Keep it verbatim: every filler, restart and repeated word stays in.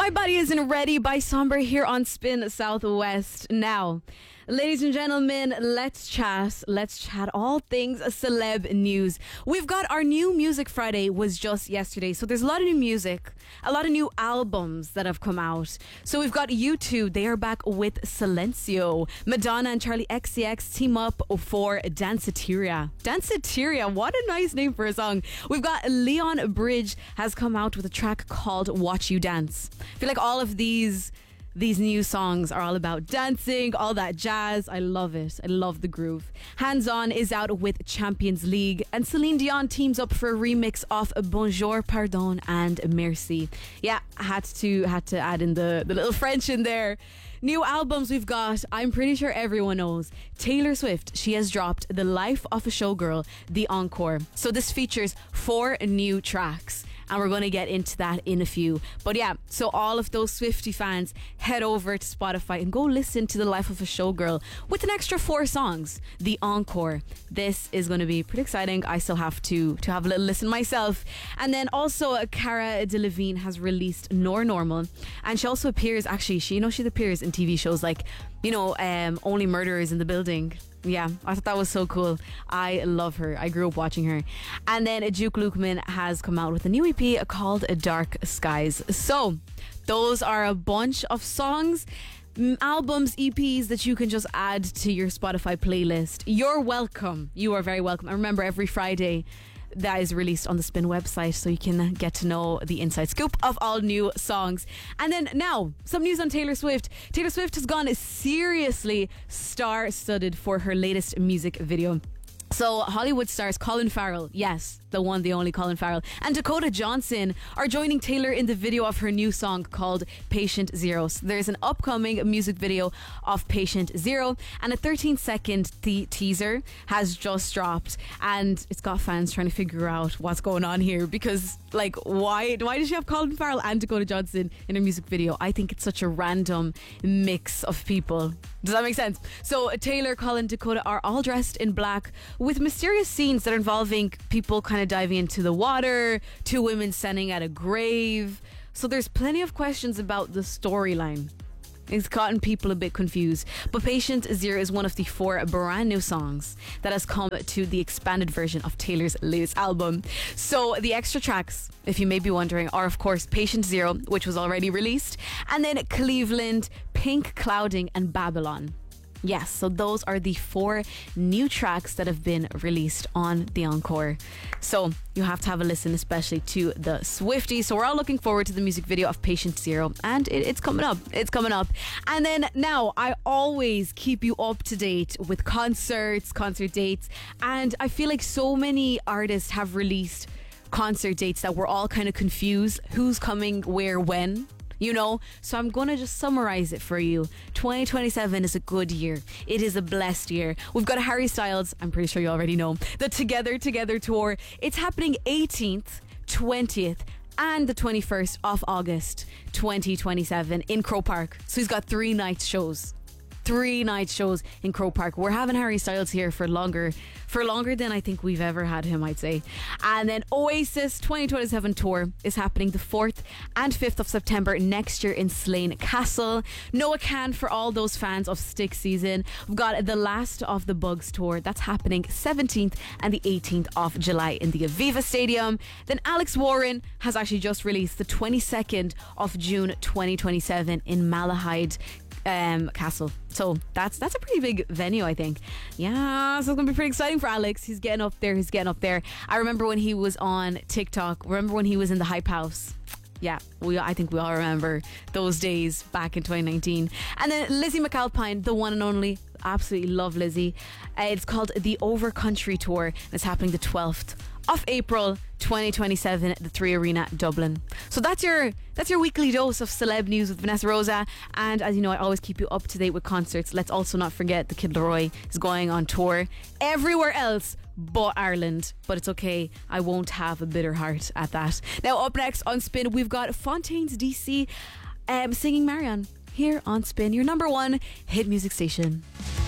My Body Isn't Ready by Somber here on Spin Southwest. Now, ladies and gentlemen, let's chat. Let's chat all things celeb news. We've got our new Music Friday was just yesterday. So there's a lot of new music, a lot of new albums that have come out. So we've got U two. They are back with Silencio. Madonna and Charlie X C X team up for Danceteria. Danceteria, what a nice name for a song. We've got Leon Bridge has come out with a track called Watch You Dance. I feel like all of these These new songs are all about dancing, all that jazz. I love it. I love the groove. Hands On is out with Champions League. And Celine Dion teams up for a remix of Bonjour, Pardon and Merci. Yeah, I had to, had to add in the, the little French in there. New albums we've got, I'm pretty sure everyone knows. Taylor Swift, she has dropped The Life of a Showgirl, The Encore. So this features four new tracks. And we're going to get into that in a few. But yeah, so all of those Swiftie fans, head over to Spotify and go listen to The Life of a Showgirl with an extra four songs, The Encore. This is going to be pretty exciting. I still have to, to have a little listen myself. And then also uh, Cara Delevingne has released Nor Normal. And she also appears, actually, she, you know, she appears in T V shows like, you know, um, Only Murderers in the Building. Yeah, I thought that was so cool. I love her. I grew up watching her. And then Duke Lukeman has come out with a new E P called Dark Skies. So those are a bunch of songs, albums, E Ps that you can just add to your Spotify playlist. You're welcome. You are very welcome. And remember, every Friday that is released on the Spin website, so you can get to know the inside scoop of all new songs. And then now, some news on Taylor Swift. Taylor Swift has gone seriously star-studded for her latest music video. So Hollywood stars Colin Farrell, yes, the one, the only Colin Farrell, and Dakota Johnson are joining Taylor in the video of her new song called Patient Zero. So there's an upcoming music video of Patient Zero, and a thirteen second te- teaser has just dropped, and it's got fans trying to figure out what's going on here, because like why why does she have Colin Farrell and Dakota Johnson in a music video? I think it's such a random mix of people. Does that make sense? So Taylor, Colin, Dakota are all dressed in black with mysterious scenes that are involving people kind of diving into the water, two women standing at a grave. So there's plenty of questions about the storyline. It's gotten people a bit confused. But Patient Zero is one of the four brand new songs that has come to the expanded version of Taylor's latest album. So the extra tracks, if you may be wondering, are of course Patient Zero, which was already released, and then Cleveland, Pink Clouding and Babylon. Yes, so those are the four new tracks that have been released on the Encore. So you have to have a listen, especially to the Swifties. So we're all looking forward to the music video of Patient Zero, and it, it's coming up. It's coming up. And then now I always keep you up to date with concerts, concert dates, and I feel like so many artists have released concert dates that we're all kind of confused. Who's coming, where, when? You know, so I'm going to just summarize it for you. twenty twenty-seven is a good year. It is a blessed year. We've got Harry Styles, I'm pretty sure you already know, the Together Together tour. It's happening eighteenth, twentieth and the twenty-first of August twenty twenty-seven in Croke Park. So he's got three night shows. Three night shows in Croke Park. We're having Harry Styles here for longer for longer than I think we've ever had him, I'd say. And then Oasis twenty twenty-seven tour is happening the fourth and fifth of September next year in Slane Castle. Noah Can for all those fans of Stick Season. We've got the Last of the Bugs tour that's happening seventeenth and the eighteenth of July in the Aviva Stadium. Then Alex Warren has actually just released the twenty-second of June twenty twenty-seven in Malahide Um, Castle. So that's that's a pretty big venue, I think. Yeah, so it's gonna be pretty exciting for Alex. He's getting up there. He's getting up there. I remember when he was on TikTok. Remember when he was in the Hype House? Yeah, we I think we all remember those days back in twenty nineteen. And then Lizzie McAlpine, the one and only. Absolutely love Lizzie. Uh, it's called the Overcountry Tour, and it's happening the twelfth of April twenty twenty-seven at the Three Arena Dublin. So that's your that's your weekly dose of celeb news with Vanessa Rosa. And as you know, I always keep you up to date with concerts. Let's also not forget the Kid Laroi is going on tour everywhere else but Ireland. But it's okay, I won't have a bitter heart at that. Now up next on Spin, we've got Fontaines D C um, singing Marianne here on Spin, your number one hit music station.